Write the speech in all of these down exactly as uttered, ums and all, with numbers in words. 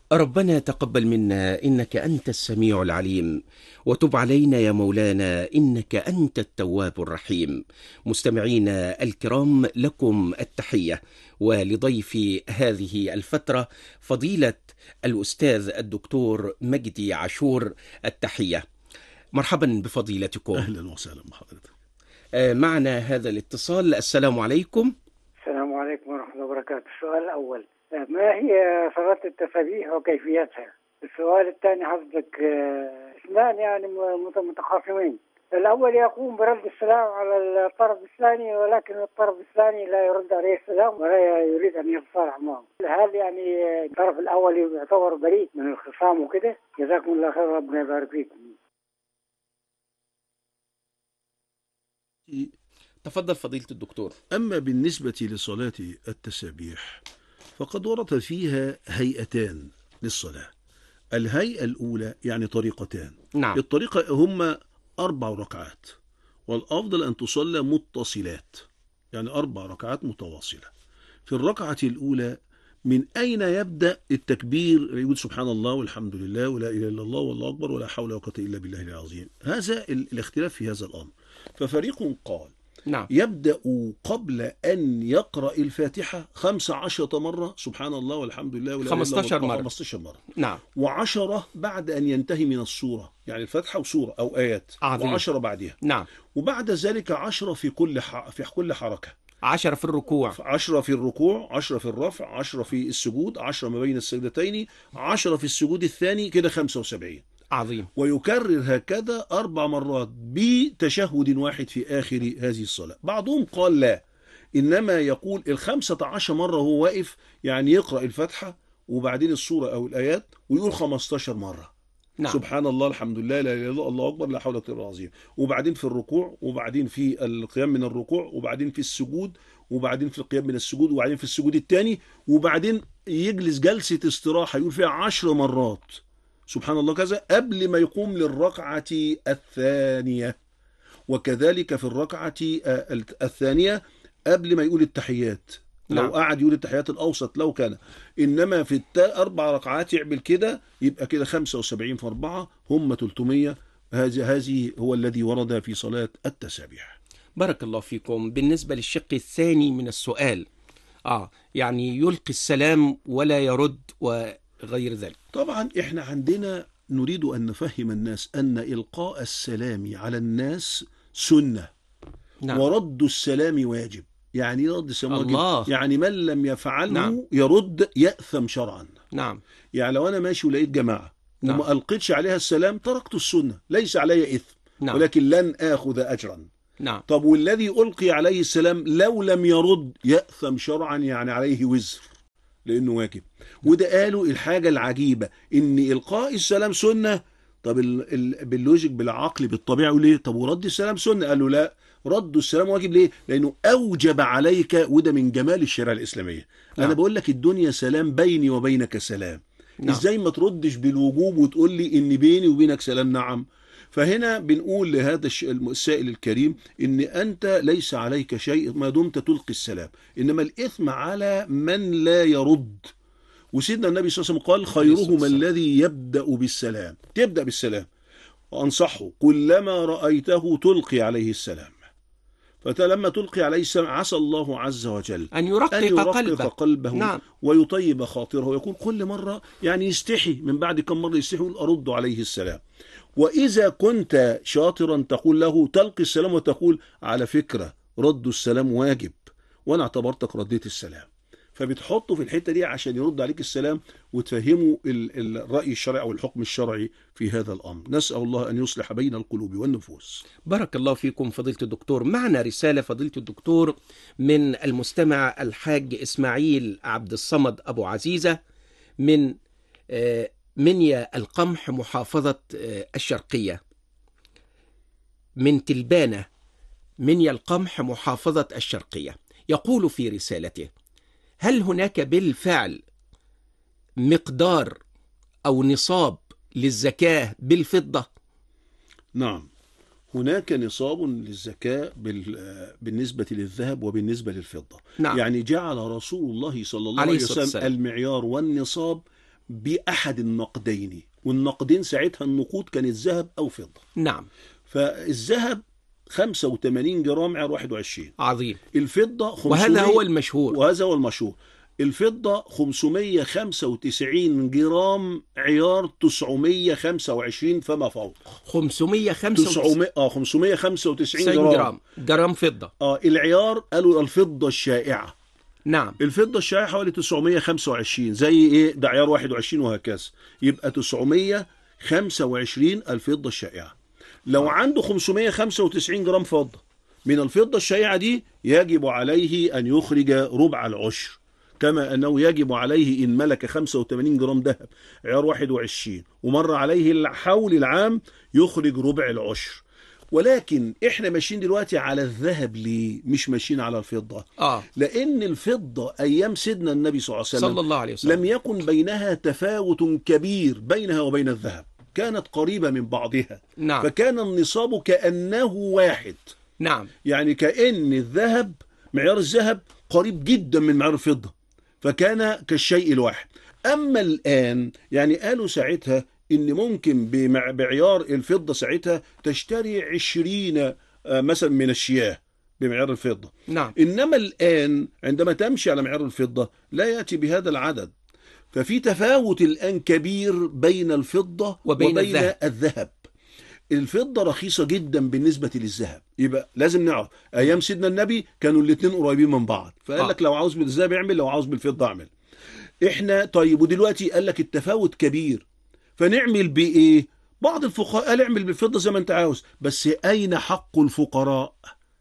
ربنا تقبل منا إنك أنت السميع العليم، وتب علينا يا مولانا إنك أنت التواب الرحيم. مستمعينا الكرام، لكم التحية، ولضيف هذه الفترة فضيلة الأستاذ الدكتور مجدي عاشور التحية. مرحبا بفضيلتكم. أهلا وسهلا بحضرتك. معنا هذا الاتصال. السلام عليكم. السلام عليكم ورحمة الله وبركاته. السؤال الأول، ما هي صلاة التسابيح وكيفيتها؟ السؤال الثاني حضرتك، اثنان يعني متخاصمين، الأول يقوم برد السلام على الطرف الثاني، ولكن الطرف الثاني لا يرد عليه السلام ولا يريد أن يتصالح معه. هل يعني الطرف الأول يعتبر بريء من الخصام وكده؟ جزاكم الله خير، ربنا يبارك فيكم. تفضل فضيلة الدكتور. أما بالنسبة لصلاة التسابيح فقد ورد فيها هيئتان للصلاة. الهيئة الأولى يعني طريقتان. نعم. الطريقة هم أربع ركعات، والأفضل أن تصلى متصلات، يعني أربع ركعات متواصلة. في الركعة الأولى من أين يبدأ التكبير؟ يقول سبحان الله والحمد لله ولا إله إلا الله والله أكبر ولا حول ولا قوة إلا بالله العظيم. هذا الاختلاف في هذا الأمر. ففريق قال نعم. يبدأ قبل أن يقرأ الفاتحة خمس عشرة مرة سبحان الله والحمد لله ولا خمسة عشر مرة. خمسة عشر مرة. نعم. وعشرة بعد أن ينتهي من السورة، يعني الفاتحة وسورة أو آيات. عظيم. وعشرة بعدها. نعم. وبعد ذلك عشرة في كل ح... في كل حركة. عشرة في الركوع، عشرة في الركوع، عشرة في الرفع، عشرة في السجود، عشرة ما بين السجدتين، عشرة في السجود الثاني، كده خمسة وسبعين. عظيم. ويكرر هكذا أربع مرات بتشهد واحد في آخر هذه الصلاة. بعضهم قال لا، إنما يقول الخمسة عشر مرة هو واقف، يعني يقرأ الفاتحة وبعدين السورة أو الآيات ويقول خمسة عشر مرة. نعم. سبحان الله الحمد لله لا اله الا الله الله اكبر لا حول ولا قوه الا بالله العظيم. وبعدين في الركوع، وبعدين في القيام من الركوع، وبعدين في السجود، وبعدين في القيام من السجود، وبعدين في السجود الثاني، وبعدين يجلس جلسة استراحة يقول فيها عشر مرات سبحان الله كذا قبل ما يقوم للركعة الثانية. وكذلك في الركعة الثانية قبل ما يقول التحيات. لو نعم. قعد يقول التحيات الأوسط لو كان، إنما في أربع ركعات يعمل كده، يبقى كده خمسة وسبعين في أربعة هم ثلاثمائة. هذه هذه هو الذي ورد في صلاة التسابيح. بارك الله فيكم. بالنسبة للشق الثاني من السؤال، آه يعني يلقي السلام ولا يرد وغير ذلك. طبعا إحنا عندنا نريد أن نفهم الناس أن إلقاء السلام على الناس سنة. نعم. ورد السلام واجب. يعني يرد السلام واجب، يعني من لم يفعله نعم. يرد يأثم شرعا. نعم. يعني لو أنا ماشي ولقيت جماعة نعم. وما ألقيتش عليها السلام تركت السنة، ليس علي إثم. نعم. ولكن لن آخذ أجرا. نعم. طب والذي ألقي عليه السلام لو لم يرد يأثم شرعا، يعني عليه وزر لأنه واجب. وده قالوا الحاجة العجيبة إن إلقاء السلام سنة. طب ال ال باللوجيك بالعقل بالطبيعي ليه؟ طب ورد السلام سنة؟ قالوا لا، رد السلام واجب. ليه؟ لأنه أوجب عليك، وده من جمال الشريعة الإسلامية. نعم. أنا بقول لك الدنيا سلام، بيني وبينك سلام. نعم. إزاي ما تردش بالوجوب وتقول لي إن بيني وبينك سلام؟ نعم. فهنا بنقول لهذا السائل الكريم إن أنت ليس عليك شيء ما دمت تلقي السلام، إنما الإثم على من لا يرد. وسيدنا النبي صلى الله عليه وسلم قال خيرهم الذي يبدأ بالسلام. تبدأ بالسلام. وأنصحه كلما رأيته تلقي عليه السلام، فلما تلقي عليه السلام عسى الله عز وجل أن يرقق, أن يرقق قلبه, قلبه نعم. ويطيب خاطره، ويكون كل مرة يعني يستحي من بعد كم مرة يستحي أرد عليه السلام. وإذا كنت شاطرا تقول له تلقي السلام وتقول على فكرة رد السلام واجب وأنا اعتبرتك رديت السلام، فبتحطه في الحتة دي عشان يرد عليك السلام وتفهمه الرأي الشرعي أو الحكم الشرعي في هذا الأمر. نسأل الله أن يصلح بين القلوب والنفوس. بارك الله فيكم فضيلة الدكتور. معنا رسالة فضيلة الدكتور من المستمع الحاج إسماعيل عبد الصمد أبو عزيزة من منيا القمح محافظة الشرقية، من تلبانة منيا القمح محافظة الشرقية. يقول في رسالته: هل هناك بالفعل مقدار أو نصاب للزكاة بالفضة؟ نعم، هناك نصاب للزكاة بالنسبة للذهب وبالنسبة للفضة. نعم. يعني جعل رسول الله صلى الله عليه وسلم المعيار والنصاب بأحد النقدين، والنقدين ساعتها النقود كانت ذهب أو فضة. نعم. فالذهب خمسة وثمانين جرام عيار واحد وعشرين. عظيم. الفضة خمسمية، وهذا هو المشهور. وهذا هو المشهور. الفضة خمسمية وخمسة وتسعين جرام عيار تسعمية وخمسة وعشرين فما فوق. خمسمية وخمسة وتسعين اه خمسمية وخمسة وتسعين جرام. جرام جرام فضة. اه العيار قالوا الفضة الشائعة. نعم. الفضة الشائعة حوالي تسعمية وخمسة وعشرين، زي ايه ده عيار واحد وعشرين وهكذا، يبقى تسعمية وخمسة وعشرين الفضة الشائعة. لو عنده خمسمية وخمسة وتسعين جرام فضة من الفضة الشائعة دي، يجب عليه أن يخرج ربع العشر، كما أنه يجب عليه إن ملك خمسة وثمانين جرام ذهب عيار واحد وعشرين ومر عليه الحول العام يخرج ربع العشر. ولكن احنا ماشيين دلوقتي على الذهب ليه؟ مش ماشيين على الفضة. آه. لأن الفضة أيام سيدنا النبي صلى الله عليه وسلم صلى الله عليه وسلم لم يكن بينها تفاوت كبير بينها وبين الذهب، كانت قريبة من بعضها. نعم. فكان النصاب كأنه واحد. نعم. يعني كأن الذهب معيار الذهب قريب جدا من معيار الفضة، فكان كالشيء الواحد. أما الآن يعني قالوا ساعتها إن ممكن بعيار الفضة ساعتها تشتري عشرين مثلا من الشياه بمعيار الفضة. نعم. إنما الآن عندما تمشي على معيار الفضة لا يأتي بهذا العدد، ففي تفاوت الآن كبير بين الفضة وبين, وبين الذهب. الذهب. الفضة رخيصة جدا بالنسبة للذهب، يبقى لازم نعرف أيام سيدنا النبي كانوا الاثنين قريبين من بعض، فقال لك آه. لو عاوز بالذهب اعمل، لو عاوز بالفضة اعمل. احنا طيب ودلوقتي قال لك التفاوت كبير، فنعمل بإيه؟ بعض الفقهاء قال اعمل بالفضة زي ما انت عاوز، بس أين حق الفقراء؟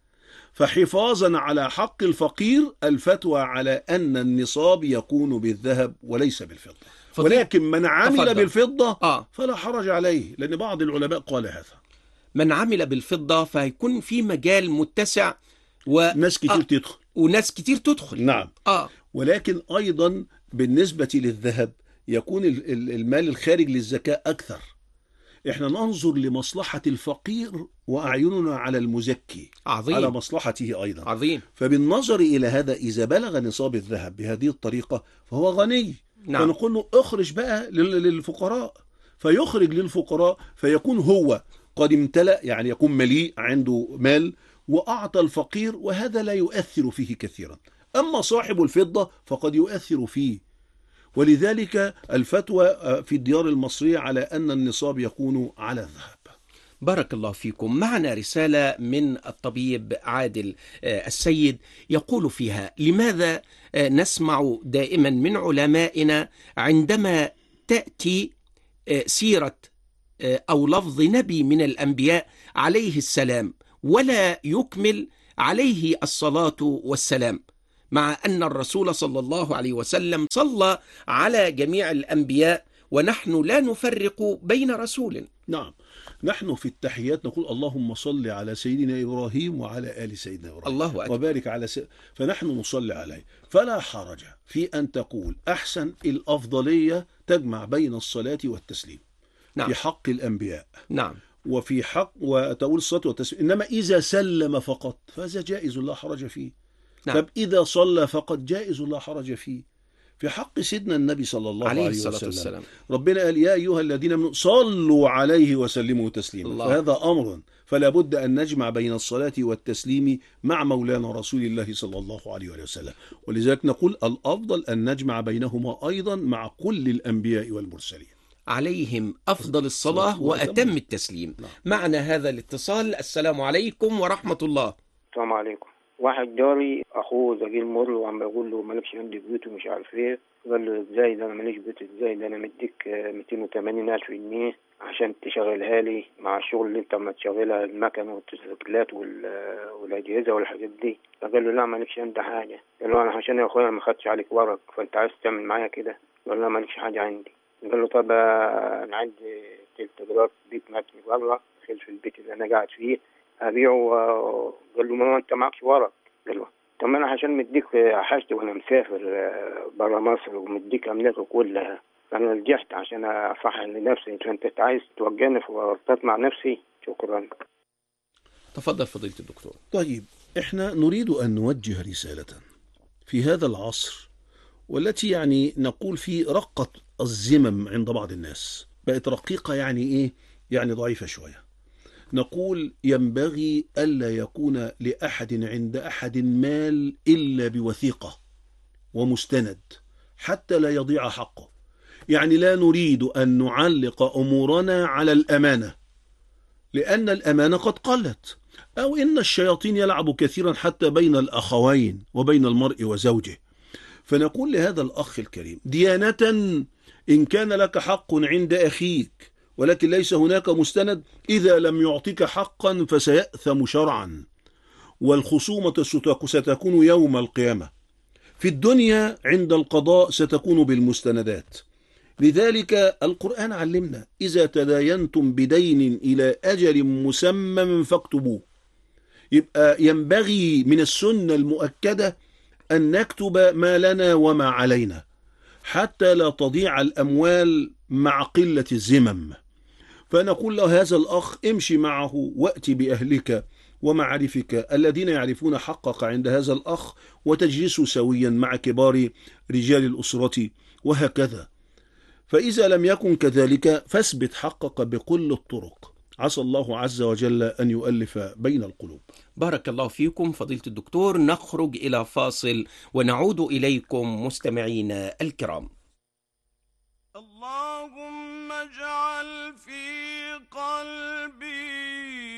فحفاظا على حق الفقير الفتوى على أن النصاب يكون بالذهب وليس بالفضة. ولكن من عمل تفضل. بالفضة آه. فلا حرج عليه، لأن بعض العلماء قال هذا. من عمل بالفضة فهيكون في مجال متسع وناس كتير آه. تدخل وناس كتير تدخل. نعم. آه. ولكن أيضا بالنسبة للذهب يكون المال الخارج للزكاة أكثر. احنا ننظر لمصلحة الفقير وأعيننا على المزكي. عظيم. على مصلحته أيضا. عظيم. فبالنظر إلى هذا إذا بلغ نصاب الذهب بهذه الطريقة فهو غني. نعم. فنقول له اخرج بقى للفقراء، فيخرج للفقراء فيكون هو قد امتلأ، يعني يكون مليء عنده مال، وأعطى الفقير، وهذا لا يؤثر فيه كثيرا. أما صاحب الفضة فقد يؤثر فيه. ولذلك الفتوى في الديار المصرية على أن النصاب يكون على الذهب. بارك الله فيكم. معنا رسالة من الطبيب عادل السيد يقول فيها: لماذا نسمع دائما من علمائنا عندما تأتي سيرة أو لفظ نبي من الأنبياء عليه السلام ولا يكمل عليه الصلاة والسلام، مع أن الرسول صلى الله عليه وسلم صلى على جميع الأنبياء ونحن لا نفرق بين رسول؟ نعم، نحن في التحيات نقول اللهم صل على سيدنا إبراهيم وعلى آل سيدنا إبراهيم الله أكبر. وبارك على سيدنا، فنحن نصلي عليه. فلا حرج في أن تقول أحسن الأفضلية تجمع بين الصلاة والتسليم. نعم. في حق الأنبياء. نعم. وفي حق وتقول الصلاة والتسليم. إنما إذا سلم فقط فهذا جائز لا حرج فيه. نعم. طب إذا صلى فقط جائز لا حرج فيه. في حق سيدنا النبي صلى الله عليه, عليه وسلم والسلام. ربنا قال يا أيها الذين آمنوا صلوا عليه وسلموا تسليما الله. فهذا أمر، فلا بد أن نجمع بين الصلاة والتسليم مع مولانا رسول الله صلى الله عليه وسلم. ولذلك نقول الأفضل أن نجمع بينهما أيضا مع كل الأنبياء والمرسلين عليهم أفضل الصلاة وأتم التسليم. نعم. معنا هذا الاتصال. السلام عليكم ورحمة الله. السلام عليكم. واحد جاري اخوه زقيل مر وعم بيقول له مالكش عندي بيوت ومش عارف ايه. قال له ازاي ده انا ماليش بيوت؟ ازاي ده انا مديك مئتين وثمانين الف جنيه عشان تشغلها لي مع الشغل اللي انت ما تشغلها، المكن والتسجيلات والاجهزه والحاجات دي. فقال له لا مالكش عندي حاجه. قال له انا عشان يا اخويا ما خدتش عليك ورق فانت عايز تعمل معايا كده؟ قال له لا مالكش حاجه عندي. قال له طب انا عندي تلت جرات بيت مبني بره خلف البيت اللي انا قاعد فيه ابيعه. قال له ما انت معكش ورق. قال له طب انا عشان مديك حاجتي وانا مسافر برا مصر ومديك املاكي كلها، انا رجعت عشان افحل لنفسي، فانت عايز توجهني في ورطات مع نفسي؟ شكرا. تفضل فضيلة الدكتور. طيب احنا نريد ان نوجه رسالة في هذا العصر والتي يعني نقول في رقة الزمم عند بعض الناس، بقت رقيقة يعني إيه؟ يعني ضعيفة شوية. نقول ينبغي ألا يكون لأحد عند أحد مال إلا بوثيقة ومستند حتى لا يضيع حقه. يعني لا نريد أن نعلق أمورنا على الأمانة، لأن الأمانة قد قلت، أو إن الشياطين يلعب كثيرا حتى بين الأخوين وبين المرء وزوجه. فنقول لهذا الأخ الكريم ديانة إن كان لك حق عند أخيك ولكن ليس هناك مستند، إذا لم يعطيك حقا فسيأثم شرعا، والخصومة ستكون يوم القيامة. في الدنيا عند القضاء ستكون بالمستندات. لذلك القرآن علمنا إذا تداينتم بدين إلى أجل مسمى فاكتبوه. يبقى ينبغي من السنة المؤكدة أن نكتب ما لنا وما علينا حتى لا تضيع الأموال مع قلة الزمم. فنقول له هذا الأخ امشي معه وأتي بأهلك ومعارفك الذين يعرفون حقك عند هذا الأخ، وتجلسوا سويا مع كبار رجال الأسرة وهكذا. فإذا لم يكن كذلك فاثبت حقك بكل الطرق. عسى الله عز وجل أن يؤلف بين القلوب. بارك الله فيكم فضيلة الدكتور. نخرج إلى فاصل ونعود إليكم مستمعينا الكرام. اللهم اجعل في قلبي